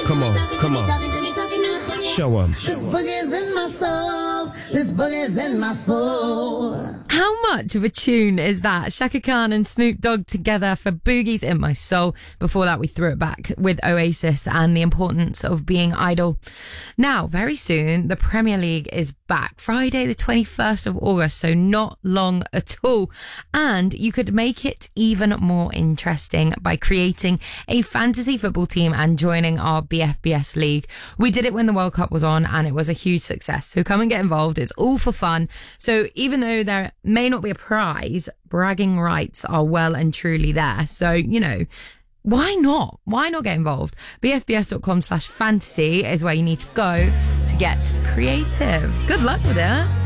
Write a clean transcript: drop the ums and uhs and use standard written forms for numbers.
Come on, come on. Show 'em. This boogie's in my soul. This boogie's in my soul. How much of a tune is that? Shaka Khan and Snoop Dogg together for Boogies in My Soul. Before that, we threw it back with Oasis and the importance of being idle. Now, very soon, the Premier League is back. Friday, the 21st of August, so not long at all. And you could make it even more interesting by creating a fantasy football team and joining our BFBS League. We did it when the World Cup was on and it was a huge success. So come and get involved. It's all for fun. So even though there may not be a prize, bragging rights are well and truly there. So, you know, why not? Why not get involved? BFBS.com/fantasy is where you need to go to get creative. Good luck with it.